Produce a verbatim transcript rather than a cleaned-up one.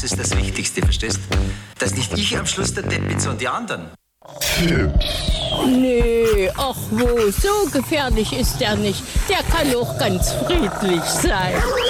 ist das Wichtigste, verstehst? Dass nicht ich am Schluss der Depp bin, sondern die anderen. Nee, ach wo, so gefährlich ist er nicht. Der kann auch ganz friedlich sein.